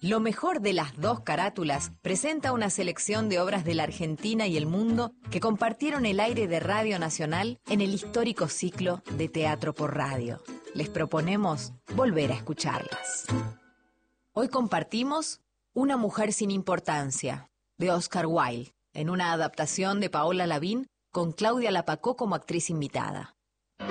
Lo mejor de las dos carátulas presenta una selección de obras de la Argentina y el mundo que compartieron el aire de Radio Nacional en el histórico ciclo de Teatro por Radio. Les proponemos volver a escucharlas. Hoy compartimos Una mujer sin importancia, de Oscar Wilde, en una adaptación de Paola Lavín con Claudia Lapacó como actriz invitada.